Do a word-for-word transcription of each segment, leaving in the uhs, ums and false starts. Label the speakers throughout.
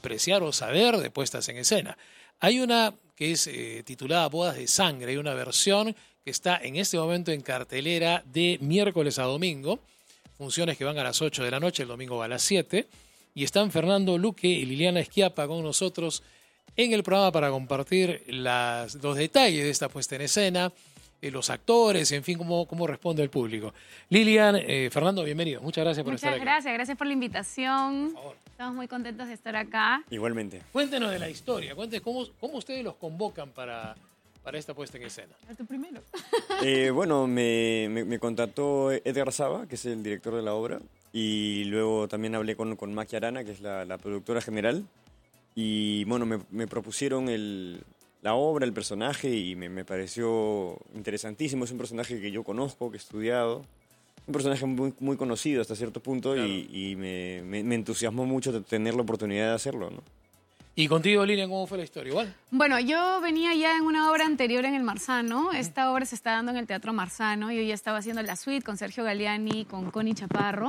Speaker 1: despreciar o saber de puestas en escena. Hay una que es eh, titulada Bodas de Sangre, hay una versión que está en este momento en cartelera de miércoles a domingo, funciones que van a las ocho de la noche, el domingo va a las siete, y están Fernando Luque y Liliana Esquiapa con nosotros en el programa para compartir las, los detalles de esta puesta en escena, eh, los actores, en fin, cómo, cómo responde el público. Lilian, eh, Fernando, bienvenido. Muchas gracias por
Speaker 2: Muchas
Speaker 1: estar aquí.
Speaker 2: Muchas gracias, gracias por la invitación.
Speaker 1: Por favor.
Speaker 2: Estamos muy contentos de estar acá.
Speaker 3: Igualmente.
Speaker 1: Cuéntenos de la historia, cuéntenos cómo, cómo ustedes los convocan para, para esta puesta en escena.
Speaker 2: ¿Tú primero?
Speaker 3: Eh, bueno, me, me, me contactó Edgar Saba, que es el director de la obra, y luego también hablé con, con Maki Arana, que es la, la productora general, y bueno, me, me propusieron el, la obra, el personaje, y me, me pareció interesantísimo. Es un personaje que yo conozco, que he estudiado, un personaje muy, muy conocido hasta cierto punto, claro. y, y me, me, me entusiasmó mucho tener la oportunidad de hacerlo, ¿no?
Speaker 1: ¿Y contigo, Lilian, cómo fue la historia? ¿Igual?
Speaker 2: Bueno, yo venía ya en una obra anterior en el Marzano. Esta obra se está dando en el Teatro Marzano. Yo ya estaba haciendo la suite con Sergio Galeani, con Connie Chaparro.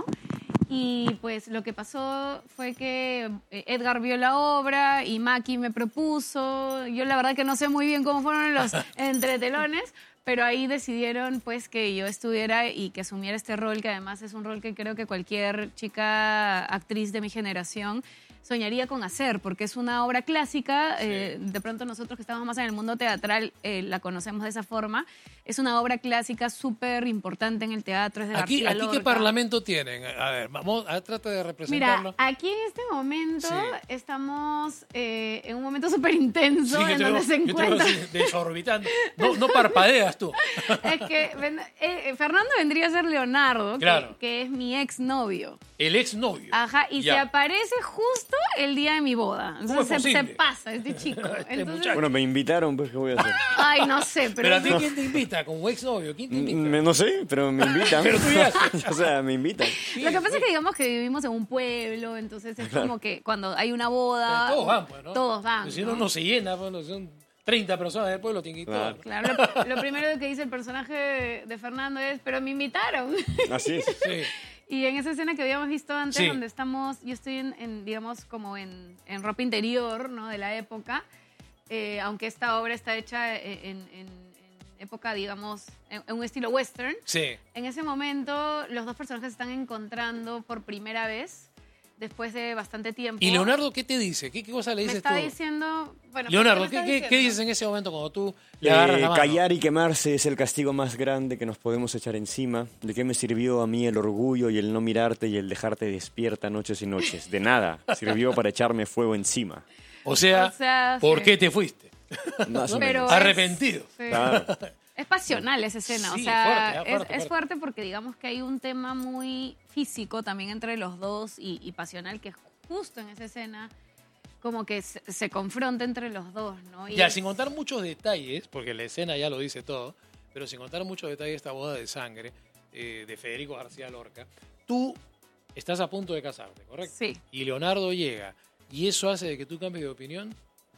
Speaker 2: Y pues lo que pasó fue que Edgar vio la obra y Maki me propuso. Yo la verdad que no sé muy bien cómo fueron los entretelones, pero ahí decidieron pues que yo estuviera y que asumiera este rol, que además es un rol que creo que cualquier chica actriz de mi generación soñaría con hacer, porque es una obra clásica. Sí. Eh, de pronto nosotros que estamos más en el mundo teatral eh, la conocemos de esa forma. Es una obra clásica súper importante en el teatro, es de
Speaker 1: aquí,
Speaker 2: García
Speaker 1: ¿Aquí
Speaker 2: Lorca.
Speaker 1: qué parlamento tienen? A ver, vamos a tratar de representarlo.
Speaker 2: Mira, aquí en este momento sí. estamos eh, en un momento súper intenso, sí, en donde se encuentra...
Speaker 1: desorbitando. No, no parpadeas tú.
Speaker 2: Es que eh, Fernando vendría a ser Leonardo,
Speaker 1: claro.
Speaker 2: que, que es mi exnovio.
Speaker 1: El exnovio.
Speaker 2: Ajá, y ya. se aparece justo el día de mi boda. Entonces se, se pasa este chico.
Speaker 1: este
Speaker 2: Entonces...
Speaker 3: Bueno, me invitaron, pues, ¿qué voy a hacer?
Speaker 2: Ay, no sé, pero...
Speaker 1: ¿Pero a ti quién te invita? ¿Como exnovio? ¿Quién te invita?
Speaker 3: Me, no sé, pero me invitan.
Speaker 1: Pero tú ya...
Speaker 3: O sea, me invitan.
Speaker 2: Sí, lo que pasa sí. es que digamos que vivimos en un pueblo, entonces es como que cuando hay una boda...
Speaker 1: Pero todos van, pues, ¿no?
Speaker 2: Todos van,
Speaker 1: pues si no, no se llena, pues, no son treinta personas del pueblo, tienen que ir
Speaker 3: claro.
Speaker 1: todos.
Speaker 2: Claro, lo, lo primero que dice el personaje de, de Fernando es, pero me invitaron.
Speaker 3: Así es.
Speaker 1: Sí.
Speaker 2: Y en esa escena que habíamos visto antes,
Speaker 1: sí.
Speaker 2: donde estamos, yo estoy en, en digamos, como en, en ropa interior, ¿no? De la época, eh, aunque esta obra está hecha en, en, en época, digamos, en, en un estilo western.
Speaker 1: Sí.
Speaker 2: En ese momento, los dos personajes se están encontrando por primera vez, después de bastante tiempo.
Speaker 1: ¿Y Leonardo qué te dice? ¿Qué, qué cosa le dices tú?
Speaker 2: Me está tú? diciendo... Bueno,
Speaker 1: Leonardo, ¿qué, ¿qué, ¿qué dices en ese momento cuando tú le agarras
Speaker 3: eh,
Speaker 1: la mano?
Speaker 3: Callar y quemarse es el castigo más grande que nos podemos echar encima. ¿De qué me sirvió a mí el orgullo y el no mirarte y el dejarte despierta noches y noches? De nada. Sirvió para echarme fuego encima.
Speaker 1: O sea,
Speaker 2: o sea
Speaker 1: ¿por
Speaker 2: sí.
Speaker 1: qué te fuiste?
Speaker 3: Más o
Speaker 2: Pero
Speaker 3: menos.
Speaker 2: es,
Speaker 1: Arrepentido.
Speaker 2: Sí.
Speaker 3: Claro.
Speaker 2: Es pasional esa escena,
Speaker 1: Sí,
Speaker 2: o sea,
Speaker 1: fuerte, fuerte,
Speaker 2: es,
Speaker 1: fuerte.
Speaker 2: es fuerte porque digamos que hay un tema muy físico también entre los dos y, y pasional, que justo en esa escena como que se, se confronta entre los dos, ¿no? Y
Speaker 1: ya,
Speaker 2: es...
Speaker 1: sin contar muchos detalles, porque la escena ya lo dice todo, pero sin contar muchos detalles de esta boda de sangre eh, de Federico García Lorca, tú estás a punto de casarte, ¿correcto?
Speaker 2: Sí.
Speaker 1: Y Leonardo llega, ¿y eso hace de que tú cambies de opinión?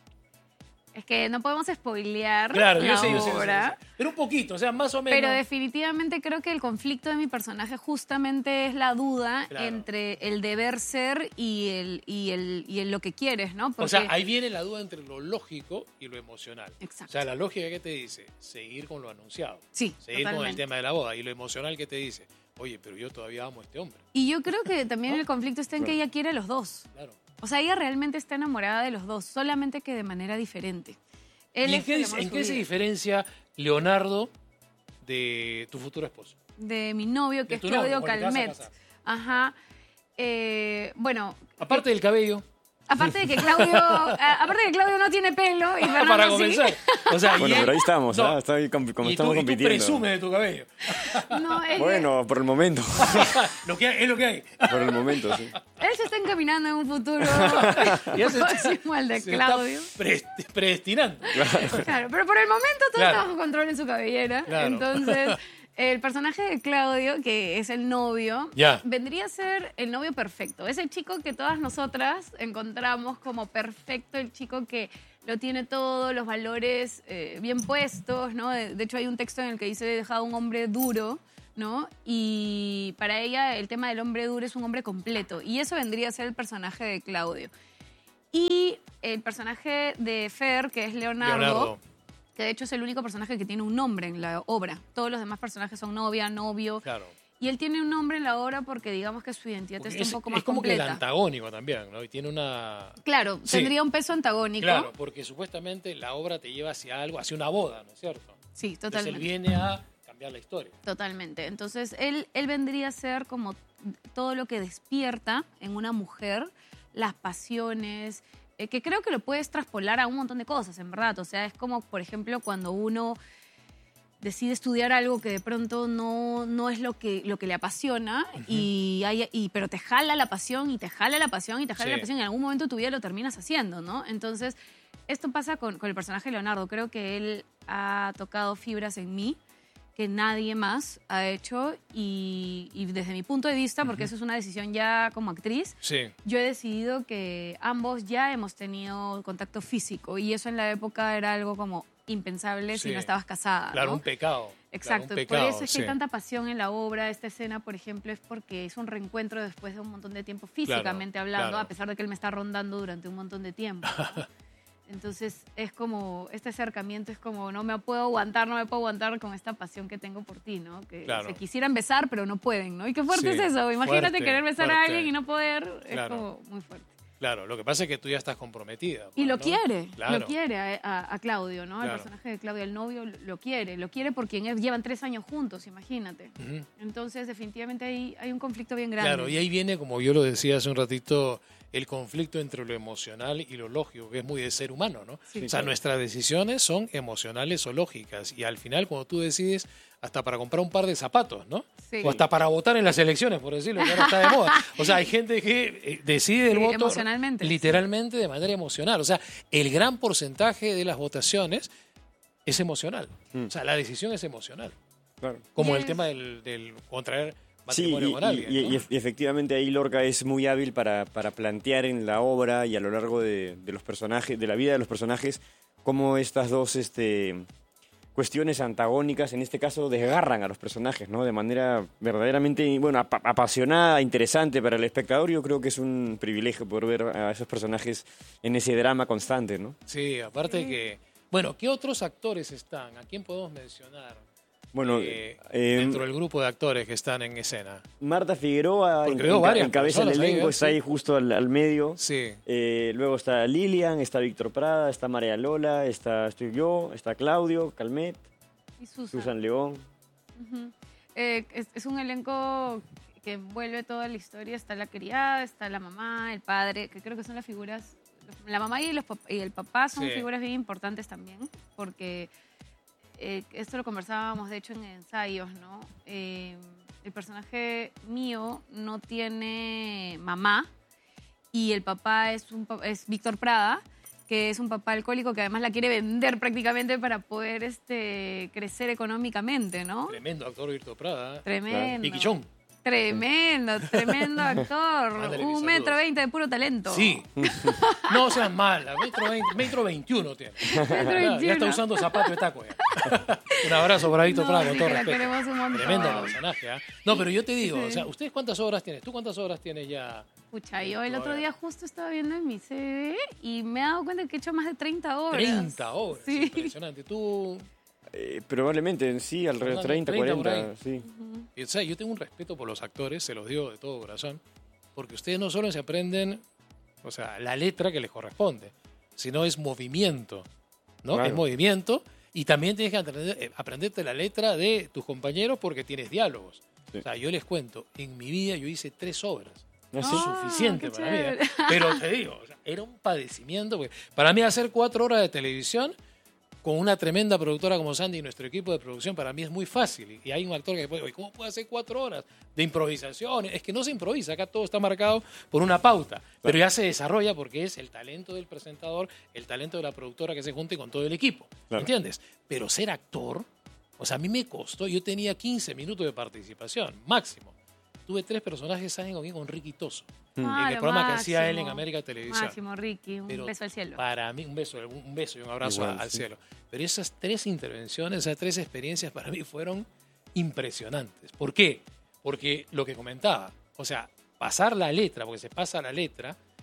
Speaker 2: Es que no podemos spoilear
Speaker 1: claro,
Speaker 2: la
Speaker 1: yo sé, yo sé,
Speaker 2: obra.
Speaker 1: yo sé, yo sé. Pero un poquito, o sea, más o menos.
Speaker 2: Pero definitivamente creo que el conflicto de mi personaje justamente es la duda
Speaker 1: claro.
Speaker 2: entre el deber ser y el y el y el lo que quieres, ¿no? Porque...
Speaker 1: O sea, ahí viene la duda entre lo lógico y lo emocional.
Speaker 2: Exacto.
Speaker 1: O sea, la lógica que te dice, seguir con lo anunciado.
Speaker 2: Sí,
Speaker 1: seguir
Speaker 2: totalmente.
Speaker 1: con el tema de la boda. Y lo emocional que te dice, oye, pero yo todavía amo a este hombre.
Speaker 2: Y yo creo que también
Speaker 1: ¿no?
Speaker 2: el conflicto está en que ella quiere a los dos.
Speaker 1: Claro.
Speaker 2: O sea, ella realmente está enamorada de los dos, solamente que de manera diferente. Él
Speaker 1: ¿Y en
Speaker 2: es
Speaker 1: qué,
Speaker 2: el
Speaker 1: dice-
Speaker 2: amor de
Speaker 1: en
Speaker 2: su
Speaker 1: qué se
Speaker 2: vida.
Speaker 1: diferencia Leonardo de tu futuro esposo?
Speaker 2: De mi novio,
Speaker 1: De
Speaker 2: que es
Speaker 1: tu novio,
Speaker 2: Claudio
Speaker 1: con el que te vas a
Speaker 2: Calmet.
Speaker 1: casar.
Speaker 2: Ajá. Eh, bueno,
Speaker 1: Aparte del cabello.
Speaker 2: aparte de que Claudio, a- aparte de que Claudio no tiene pelo y Fernando
Speaker 1: para
Speaker 2: sí.
Speaker 1: comenzar. O sea, y
Speaker 3: Bueno,
Speaker 1: él-
Speaker 3: pero ahí estamos,
Speaker 1: no,
Speaker 3: ¿ah? Está ahí com- como
Speaker 1: y
Speaker 3: estamos
Speaker 1: tú, y tú
Speaker 3: compitiendo.
Speaker 1: presumes de tu cabello.
Speaker 2: No, él,
Speaker 3: Bueno, por el momento.
Speaker 1: Lo que hay, es lo que hay.
Speaker 3: Por el momento, sí.
Speaker 2: él se está encaminando en un futuro
Speaker 1: Ya se-
Speaker 2: próximo al de
Speaker 1: se
Speaker 2: Claudio.
Speaker 1: está pre- predestinando.
Speaker 2: Claro, pero por el momento todo
Speaker 1: Claro.
Speaker 2: está bajo control en su cabellera.
Speaker 1: Claro.
Speaker 2: Entonces, el personaje de Claudio, que es el novio,
Speaker 1: Ya.
Speaker 2: vendría a ser el novio perfecto. Es el chico que todas nosotras encontramos como perfecto, el chico que lo tiene todo, los valores eh, bien puestos, ¿no? De, de hecho, hay un texto en el que dice, he dejado un hombre duro, ¿no? Y para ella el tema del hombre duro es un hombre completo. Y eso vendría a ser el personaje de Claudio. Y el personaje de Fer, que es Leonardo,
Speaker 1: Leonardo.
Speaker 2: que de hecho es el único personaje que tiene un nombre en la obra. Todos los demás personajes son novia, novio.
Speaker 1: Claro.
Speaker 2: Y él tiene un nombre en la obra porque digamos que su identidad
Speaker 1: Porque
Speaker 2: está
Speaker 1: es,
Speaker 2: un poco más
Speaker 1: es como
Speaker 2: completa.
Speaker 1: que el antagónico también, ¿no? Y tiene una...
Speaker 2: Claro,
Speaker 1: Sí.
Speaker 2: tendría un peso antagónico.
Speaker 1: Claro, porque supuestamente la obra te lleva hacia algo, hacia una boda, ¿no es cierto?
Speaker 2: Sí,
Speaker 1: Entonces
Speaker 2: totalmente.
Speaker 1: él viene a cambiar la historia.
Speaker 2: Totalmente. Entonces, él, él vendría a ser como todo lo que despierta en una mujer, las pasiones, eh, que creo que lo puedes traspolar a un montón de cosas, en verdad. O sea, es como, por ejemplo, cuando uno decide estudiar algo que de pronto no, no es lo que, lo que le apasiona, uh-huh. y hay, y, pero te jala la pasión, y te jala la pasión, y te jala
Speaker 1: Sí.
Speaker 2: la pasión, y en algún momento de tu vida lo terminas haciendo, ¿no? Entonces, esto pasa con, con el personaje de Leonardo. Creo que él ha tocado fibras en mí que nadie más ha hecho, y, y desde mi punto de vista, porque uh-huh. eso es una decisión ya como actriz,
Speaker 1: Sí.
Speaker 2: yo he decidido que ambos ya hemos tenido contacto físico, y eso en la época era algo como impensable
Speaker 1: Sí.
Speaker 2: si no estabas casada.
Speaker 1: Claro,
Speaker 2: ¿no?
Speaker 1: un pecado.
Speaker 2: Exacto,
Speaker 1: Claro, un pecado,
Speaker 2: por eso es que
Speaker 1: sí.
Speaker 2: hay tanta pasión en la obra. Esta escena, por ejemplo, es porque es un reencuentro después de un montón de tiempo físicamente
Speaker 1: Claro,
Speaker 2: hablando,
Speaker 1: claro.
Speaker 2: a pesar de que él me está rondando durante un montón de tiempo. ¿no? Entonces es como, este acercamiento es como, no me puedo aguantar, no me puedo aguantar con esta pasión que tengo por ti, ¿no? Que
Speaker 1: Claro.
Speaker 2: se quisieran besar, pero no pueden, ¿no? Y qué fuerte
Speaker 1: Sí,
Speaker 2: es eso. Imagínate
Speaker 1: fuerte,
Speaker 2: querer besar
Speaker 1: fuerte.
Speaker 2: a alguien y no poder, es
Speaker 1: Claro.
Speaker 2: como muy fuerte.
Speaker 1: Claro, lo que pasa es que tú ya estás comprometida.
Speaker 2: Y
Speaker 1: pues,
Speaker 2: lo
Speaker 1: ¿no?
Speaker 2: quiere,
Speaker 1: Claro.
Speaker 2: lo quiere a, a- a Claudio, ¿no?
Speaker 1: Claro.
Speaker 2: El personaje de Claudio, el novio, lo- lo quiere. Lo quiere porque en él llevan tres años juntos, imagínate.
Speaker 1: Ujú.
Speaker 2: Entonces, definitivamente hay, hay un conflicto bien grande.
Speaker 1: Claro, y ahí viene, como yo lo decía hace un ratito, el conflicto entre lo emocional y lo lógico, que es muy de ser humano, ¿no?
Speaker 2: Sí.
Speaker 1: O sea, nuestras decisiones son emocionales o lógicas, y al final cuando tú decides hasta para comprar un par de zapatos, ¿no?
Speaker 2: Sí.
Speaker 1: O hasta para votar en las elecciones, por decirlo, que ahora está de moda. O sea, hay gente que eh, decide el
Speaker 2: Sí,
Speaker 1: voto
Speaker 2: emocionalmente.
Speaker 1: literalmente de manera emocional. O sea, el gran porcentaje de las votaciones es emocional.
Speaker 3: Mm.
Speaker 1: O sea, la decisión es emocional.
Speaker 3: Claro.
Speaker 1: Como el
Speaker 2: Yes.
Speaker 1: tema del, del contraer
Speaker 3: Sí,
Speaker 1: matrimonio
Speaker 3: y,
Speaker 1: con
Speaker 3: y-
Speaker 1: alguien.
Speaker 3: y-
Speaker 1: ¿no?
Speaker 3: y ef- y efectivamente ahí Lorca es muy hábil para, para plantear en la obra y a lo largo de, de los personajes, de la vida de los personajes, cómo estas dos este, cuestiones antagónicas, en este caso, desgarran a los personajes, ¿no? De manera verdaderamente, bueno, ap- apasionada, interesante para el espectador. Yo creo que es un privilegio poder ver a esos personajes en ese drama constante, ¿no?
Speaker 1: Sí, aparte que... Bueno, ¿qué otros actores están? ¿A quién podemos mencionar?
Speaker 3: Bueno,
Speaker 1: Eh,
Speaker 3: eh,
Speaker 1: dentro del grupo de actores que están en escena.
Speaker 3: Marta Figueroa
Speaker 1: Porque
Speaker 3: en,
Speaker 1: veo
Speaker 3: en-
Speaker 1: varias
Speaker 3: encabeza el
Speaker 1: personas ahí,
Speaker 3: elenco,
Speaker 1: ¿eh?
Speaker 3: está
Speaker 1: Sí.
Speaker 3: ahí justo al, al medio.
Speaker 1: Sí.
Speaker 3: Eh, luego está Lilian, está Víctor Prada, está María Lola, está, estoy yo, está Claudio, Calmet,
Speaker 2: Y Susan.
Speaker 3: Susan León.
Speaker 2: Ujú. Eh, es, es un elenco que envuelve toda la historia. Está la criada, está la mamá, el padre, que creo que son las figuras. La mamá y, los, pap- y el papá son
Speaker 1: Sí.
Speaker 2: figuras bien importantes también, porque eh, esto lo conversábamos de hecho en ensayos, ¿no? Eh, el personaje mío no tiene mamá, y el papá es, un, pa- es Víctor Prada, que es un papá alcohólico que además la quiere vender prácticamente para poder este, crecer económicamente, ¿no?
Speaker 1: Tremendo actor Víctor Prada. ¿eh?
Speaker 2: Tremendo.
Speaker 1: Piquichón.
Speaker 2: Tremendo, tremendo actor.
Speaker 1: Mándale mis
Speaker 2: Un
Speaker 1: saludos.
Speaker 2: metro veinte de puro talento.
Speaker 1: Sí. No seas mala. Metro, veinte, metro veintiuno tiene. Ya, ya está
Speaker 2: veintiuno.
Speaker 1: usando zapato de taco ya. Un abrazo para Víctor
Speaker 2: No,
Speaker 1: Prada,
Speaker 2: sí
Speaker 1: con todo
Speaker 2: que la
Speaker 1: respeto.
Speaker 2: queremos un montón.
Speaker 1: Tremendo personaje, ¿ah? No, pero yo te digo,
Speaker 2: Sí.
Speaker 1: o sea, ¿ustedes cuántas obras tienes? ¿Tú cuántas obras tienes ya?
Speaker 2: Pucha, yo el otro
Speaker 1: Todavía.
Speaker 2: día justo estaba viendo en mi C V y me he dado cuenta que he hecho más de treinta obras.
Speaker 1: treinta obras.
Speaker 2: Sí.
Speaker 1: Impresionante. Tú...
Speaker 3: Eh, probablemente, sí, alrededor de
Speaker 1: Fernando,
Speaker 3: treinta,
Speaker 1: treinta por
Speaker 3: cuarenta,
Speaker 1: ahí.
Speaker 3: sí.
Speaker 1: Y, o sea, yo tengo un respeto por los actores, se los digo de todo corazón, porque ustedes no solo se aprenden, o sea, la letra que les corresponde, sino es movimiento, ¿no?
Speaker 3: Claro.
Speaker 1: Es movimiento, y también tienes que aprender, eh, aprenderte la letra de tus compañeros porque tienes diálogos.
Speaker 3: Sí.
Speaker 1: O sea, yo les cuento, en mi vida yo hice tres obras.
Speaker 3: ¿Ah,
Speaker 1: Es
Speaker 3: sí?
Speaker 2: Ah,
Speaker 1: suficiente
Speaker 2: qué
Speaker 1: para mí. ¿eh?
Speaker 2: chévere.
Speaker 1: Pero te digo, o sea, era un padecimiento. Porque para mí hacer cuatro horas de televisión con una tremenda productora como Sandy y nuestro equipo de producción, para mí es muy fácil. Y hay un actor que puede, oye, ¿cómo puede hacer cuatro horas de improvisación? Es que no se improvisa, acá todo está marcado por una pauta. Pero ya se desarrolla porque es el talento del presentador, el talento de la productora que se junte con todo el equipo.
Speaker 3: Claro.
Speaker 1: ¿Entiendes? Pero ser actor, o sea, a mí me costó, yo tenía quince minutos de participación, máximo. Tuve tres personajes, ¿saben con quién? Con Ricky Toso.
Speaker 2: Ah,
Speaker 1: en el
Speaker 2: lo
Speaker 1: programa que hacía él en
Speaker 2: máximo.
Speaker 1: América Televisión.
Speaker 2: Máximo, Ricky. Un
Speaker 1: Pero
Speaker 2: beso al cielo.
Speaker 1: Para mí, un beso, un beso y un abrazo
Speaker 3: Igual,
Speaker 1: al
Speaker 3: sí.
Speaker 1: cielo. Pero esas tres intervenciones, esas tres experiencias para mí fueron impresionantes. ¿Por qué? Porque lo que comentaba, o sea, pasar la letra, porque se pasa la letra,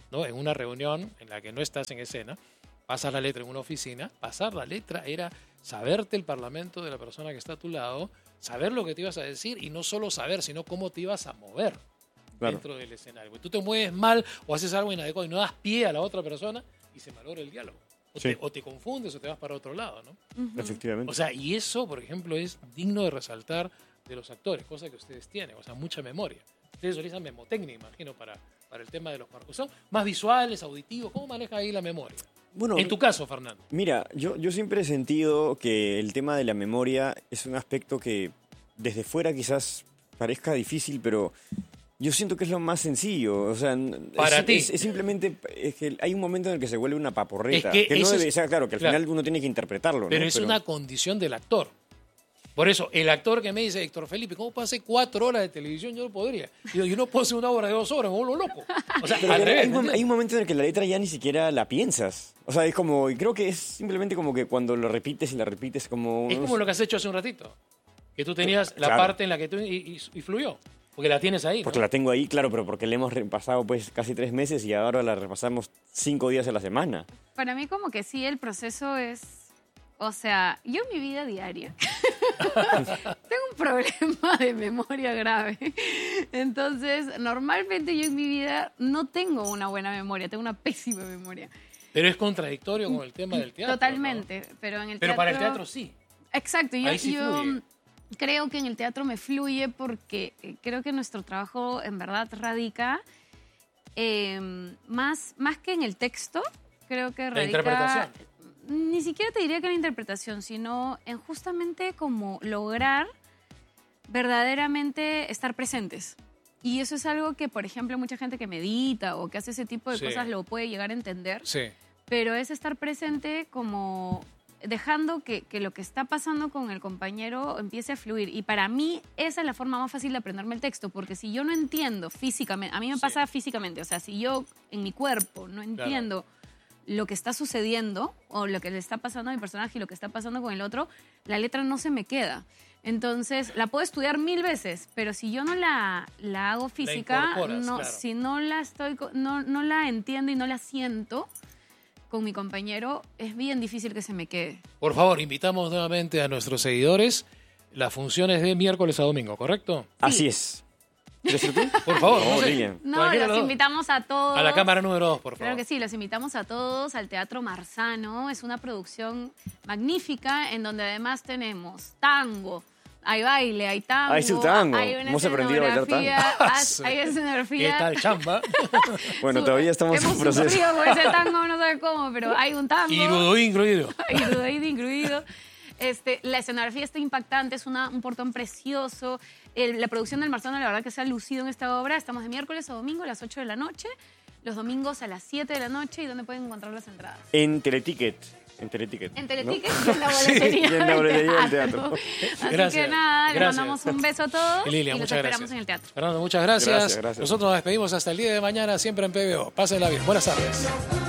Speaker 1: ¿no? En una reunión en la que no estás en escena, pasas la letra en una oficina, pasar la letra era saberte el parlamento de la persona que está a tu lado, saber lo que te ibas a decir y no solo saber, sino cómo te ibas a mover
Speaker 3: Claro.
Speaker 1: dentro del escenario. Porque tú te mueves mal o haces algo inadecuado y no das pie a la otra persona y se malogra el diálogo. O,
Speaker 3: Sí.
Speaker 1: te, o te confundes o te vas para otro lado, ¿no?
Speaker 2: Ujú.
Speaker 3: Efectivamente.
Speaker 1: O sea, y eso, por ejemplo, es digno de resaltar de los actores, cosa que ustedes tienen, o sea, mucha memoria. Ustedes utilizan memotecnia, imagino, para, para el tema de los parques. ¿Son más visuales, auditivos? ¿Cómo maneja ahí la memoria?
Speaker 3: bueno,
Speaker 1: En tu caso, Fernando.
Speaker 3: Mira, yo, yo siempre he sentido que el tema de la memoria es un aspecto que desde fuera quizás parezca difícil, pero yo siento que es lo más sencillo. O sea, n-
Speaker 1: Para
Speaker 3: es,
Speaker 1: ti.
Speaker 3: Es, es simplemente es que hay un momento en el que se vuelve una paporreta.
Speaker 1: Es que
Speaker 3: no
Speaker 1: eso
Speaker 3: debe
Speaker 1: es-
Speaker 3: ser, claro, que al
Speaker 1: claro.
Speaker 3: final uno tiene que interpretarlo.
Speaker 1: Pero
Speaker 3: ¿no?
Speaker 1: es una condición del actor. Por eso, el actor que me dice, Héctor Felipe, ¿cómo puedo hacer cuatro horas de televisión? Yo no podría. Digo, yo no puedo hacer una obra de dos horas, me vuelvo loco. O sea,
Speaker 3: Pero
Speaker 1: al
Speaker 3: hay,
Speaker 1: revés.
Speaker 3: un,
Speaker 1: ¿me
Speaker 3: hay
Speaker 1: entiendes?
Speaker 3: un momento en el que la letra ya ni siquiera la piensas. O sea, es como, y creo que es simplemente como que cuando lo repites y la repites como...
Speaker 1: Es
Speaker 3: no
Speaker 1: como
Speaker 3: sé.
Speaker 1: lo que has hecho hace un ratito. Que tú tenías la
Speaker 3: Claro.
Speaker 1: parte en la que tú... Y, y- y fluyó. Porque la tienes ahí, ¿no?
Speaker 3: Porque la tengo ahí, claro, pero porque la hemos repasado pues casi tres meses y ahora la repasamos cinco días a la semana.
Speaker 2: Para mí como que sí, el proceso es, o sea, yo en mi vida diaria tengo un problema de memoria grave. Entonces, normalmente yo en mi vida no tengo una buena memoria, tengo una pésima memoria.
Speaker 1: Pero es contradictorio con el tema del teatro.
Speaker 2: Totalmente, pero en el
Speaker 1: ¿no? Pero
Speaker 2: teatro...
Speaker 1: para el teatro sí.
Speaker 2: Exacto, yo,
Speaker 1: Ahí sí
Speaker 2: yo
Speaker 1: fluye.
Speaker 2: creo que en el teatro me fluye porque eh, creo que nuestro trabajo en verdad radica eh, más, más que en el texto, creo que radica...
Speaker 1: interpretación.
Speaker 2: Ni siquiera te diría que en la interpretación, sino en justamente como lograr verdaderamente estar presentes. Y eso es algo que, por ejemplo, mucha gente que medita o que hace ese tipo de
Speaker 1: Sí.
Speaker 2: cosas lo puede llegar a entender,
Speaker 1: Sí.
Speaker 2: pero es estar presente como dejando que, que lo que está pasando con el compañero empiece a fluir. Y para mí esa es la forma más fácil de aprenderme el texto, porque si yo no entiendo físicamente, a mí me
Speaker 1: Sí.
Speaker 2: pasa físicamente, o sea, si yo en mi cuerpo no entiendo lo que está sucediendo o lo que le está pasando a mi personaje y lo que está pasando con el otro, la letra no se me queda. Entonces, la puedo estudiar mil veces, pero si yo no la, la hago física,
Speaker 1: incorporas,
Speaker 2: no,
Speaker 1: claro.
Speaker 2: si no la estoy, co- no, no la entiendo y no la siento con mi compañero, es bien difícil que se me quede.
Speaker 1: Por favor, invitamos nuevamente a nuestros seguidores. Las funciones de miércoles a domingo, ¿correcto?
Speaker 3: Así es. ¿Quieres ser tú?
Speaker 1: Por favor,
Speaker 3: No,
Speaker 1: no sé.
Speaker 3: Lilian.
Speaker 2: No,
Speaker 1: Cualquiera de
Speaker 2: los
Speaker 1: los dos.
Speaker 2: invitamos a todos.
Speaker 1: A la cámara número dos, por favor.
Speaker 2: Claro que sí, los invitamos a todos al Teatro Marzano. Es una producción magnífica en donde además tenemos tango, hay baile, hay tango.
Speaker 3: Hay su tango.
Speaker 2: Hay una
Speaker 3: Hemos aprendido a bailar
Speaker 2: escenografía,
Speaker 1: tango.
Speaker 2: has- Hay
Speaker 1: ¿Qué
Speaker 2: escenografía.
Speaker 1: tal, chamba?
Speaker 3: Bueno,
Speaker 2: Su-
Speaker 3: todavía estamos en
Speaker 2: Hemos
Speaker 3: proceso.
Speaker 2: sufrido con ese tango, no sé cómo, pero hay un tango.
Speaker 1: Irudo incluido.
Speaker 2: Irudoid incluido. Este, la escenografía está impactante, es una, un portón precioso. El- la producción del Marzano, la verdad que se ha lucido en esta obra. Estamos de miércoles a domingo a las ocho de la noche, los domingos a las siete de la noche. ¿Y dónde pueden encontrar las entradas?
Speaker 3: En Teleticket. En Teleticket.
Speaker 2: En
Speaker 3: ¿no?
Speaker 2: Teleticket y en la boletería,
Speaker 3: y en la boletería del teatro.
Speaker 2: Así
Speaker 1: Gracias,
Speaker 2: que nada,
Speaker 1: gracias.
Speaker 2: les mandamos un beso a todos
Speaker 1: Lilia,
Speaker 2: y los
Speaker 1: muchas
Speaker 2: esperamos
Speaker 1: gracias.
Speaker 2: en el teatro.
Speaker 1: Fernando, muchas gracias.
Speaker 3: Gracias, gracias.
Speaker 1: Nosotros nos despedimos hasta el día de mañana, siempre en P B O. Pásenla bien. Buenas tardes.